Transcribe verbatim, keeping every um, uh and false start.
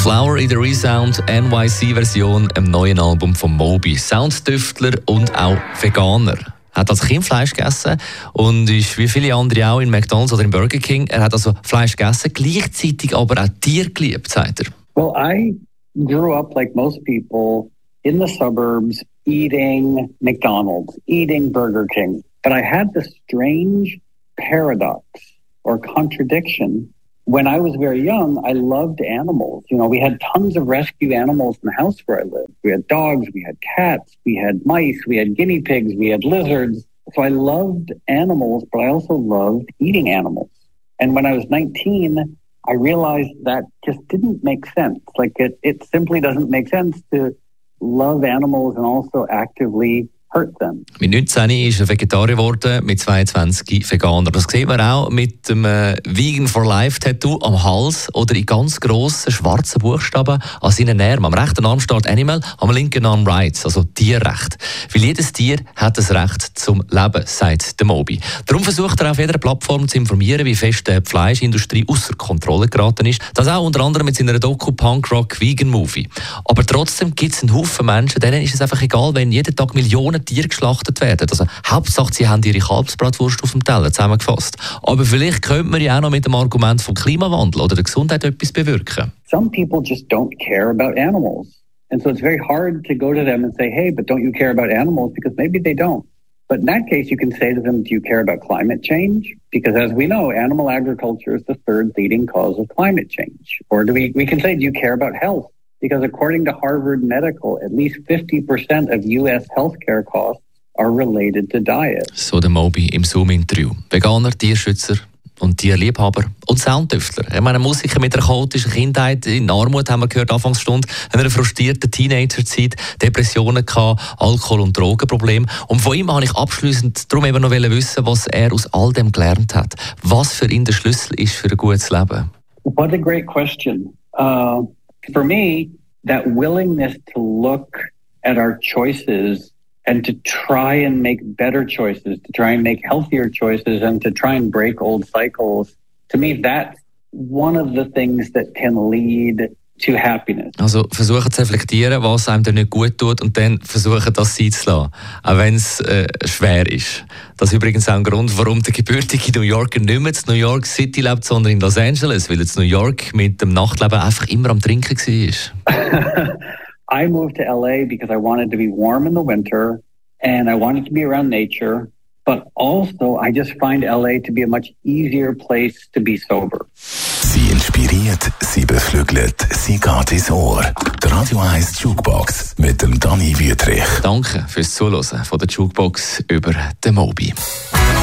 Flower in der Resound N Y C-Version im neuen Album von Moby. Soundtüftler und auch Veganer. Er hat als Kind Fleisch gegessen und ist wie viele andere auch in McDonald's oder im Burger King. Er hat also Fleisch gegessen, gleichzeitig aber auch Tiere geliebt, sagt er. Well, I grew up like most people in the suburbs eating McDonald's, eating Burger King. But I had this strange paradox or contradiction. When I was very young, I loved animals. You know, we had tons of rescue animals in the house where I lived. We had dogs, we had cats, we had mice, we had guinea pigs, we had lizards. So I loved animals, but I also loved eating animals. And when I was nineteen, I realized that just didn't make sense. Like it, it simply doesn't make sense to love animals and also actively hurt them. Mit neunzehn ist er Vegetarier geworden, mit zweiundzwanzig Veganer. Das sieht man auch mit dem äh, Vegan for Life Tattoo am Hals oder in ganz grossen schwarzen Buchstaben an seinen Armen. Am rechten Arm steht Animal, am linken Arm Rights, also Tierrecht. Weil jedes Tier hat das Recht zum Leben, sagt der Moby. Darum versucht er auf jeder Plattform zu informieren, wie fest die Fleischindustrie außer Kontrolle geraten ist. Das auch unter anderem mit seiner Doku Punk Rock Vegan Movie. Aber trotzdem gibt es einen Haufen Menschen, denen ist es einfach egal, wenn jeden Tag Millionen Tiere geschlachtet werden. Also Hauptsache, sie haben ihre Kalbsbratwurst auf dem Teller, zusammengefasst. Aber vielleicht könnte man ja auch noch mit dem Argument vom Klimawandel oder der Gesundheit etwas bewirken. Some people just don't care about animals. And so it's very hard to go to them and say, hey, but don't you care about animals? Because maybe they don't. But in that case, you can say to them, do you care about climate change? Because as we know, animal agriculture is the third leading cause of climate change. Or do we, we can say, do you care about health? Because according to Harvard Medical, at least fifty percent of U S healthcare costs are related to diet. So der Moby im Zoom-Interview. Veganer, Tierschützer und Tierliebhaber und Soundtüftler. Ich meine, Musiker mit einer chaotischen Kindheit, in Armut haben wir gehört, Anfangsstunde, in einer frustrierten Teenagerzeit, Depressionen gehabt, Alkohol- und Drogenprobleme. Und von ihm habe ich abschliessend darum eben noch wissen, was er aus all dem gelernt hat. Was für ihn der Schlüssel ist für ein gutes Leben. What a great question. Uh, for me, that willingness to look at our choices and to try and make better choices, to try and make healthier choices, and to try and break old cycles. To me, that's one of the things that can lead to happiness. Also versuchen zu reflektieren, was einem dann nicht gut tut und dann versuchen, das sein zu lassen, auch wenn es äh, schwer ist. Das ist übrigens auch ein Grund, warum der gebürtige New Yorker nicht mehr in New York City lebt, sondern in Los Angeles, weil er in New York mit dem Nachtleben einfach immer am Trinken war. I moved to L A because I wanted to be warm in the winter and I wanted to be around nature, but also I just find L A to be a much easier place to be sober. Sie inspiriert, sie beflügelt, sie geht ins Ohr. Die Radio eins Jukebox mit dem Dani Wüthrich. Danke fürs Zuhören von der Jukebox über den Moby.